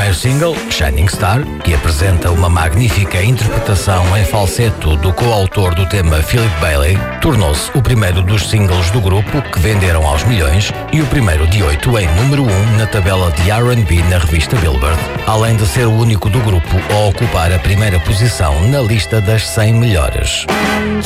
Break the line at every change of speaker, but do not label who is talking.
primeiro single, Shining Star, que apresenta uma magnífica interpretação em falseto do coautor do tema Philip Bailey, tornou-se o primeiro dos singles do grupo que venderam aos milhões e o primeiro de 8 em número 1 na tabela de R&B na revista Billboard, além de ser o único do grupo a ocupar a primeira posição na lista das 100 melhores.